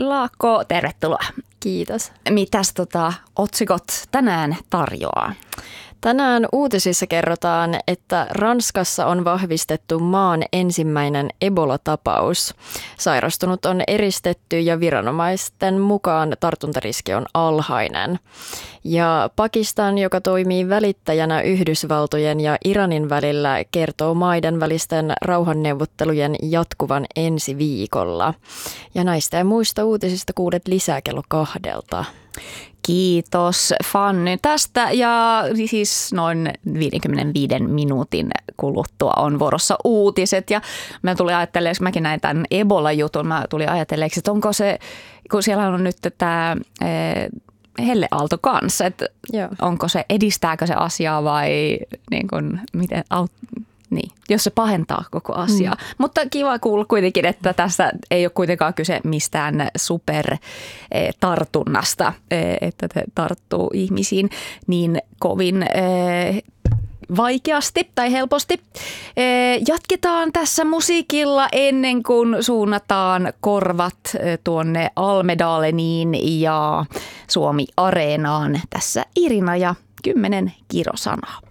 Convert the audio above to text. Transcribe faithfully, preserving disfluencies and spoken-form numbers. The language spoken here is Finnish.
Laakko, tervetuloa. Kiitos. Mitäs tota, otsikot tänään tarjoaa? Tänään uutisissa kerrotaan, että Ranskassa on vahvistettu maan ensimmäinen Ebola-tapaus. Sairastunut on eristetty ja viranomaisten mukaan tartuntariski on alhainen. Ja Pakistan, joka toimii välittäjänä Yhdysvaltojen ja Iranin välillä, kertoo maiden välisten rauhanneuvottelujen jatkuvan ensi viikolla. Ja näistä ja muista uutisista kuulet lisää kello kahdelta. Kiitos Fanny tästä, ja siis noin viisikymmentäviisi minuutin kuluttua on vuorossa uutiset, ja mä tulin ajatteleeksi, mäkin näin tämän Ebola-jutun, mä tulin ajatelleeksi, että onko se, kun siellä on nyt tämä helleaalto kanssa, että Joo. onko se, edistääkö se asiaa vai niin kuin, miten aut, niin, jos se pahentaa koko asiaa. Mm. Mutta kiva kuulla kuitenkin, että tässä ei ole kuitenkaan kyse mistään supertartunnasta, että se tarttuu ihmisiin niin kovin vaikeasti tai helposti. Jatketaan tässä musiikilla ennen kuin suunnataan korvat tuonne Almedaleniin ja Suomi Areenaan. Tässä Irina ja kymmenen kirosanaa.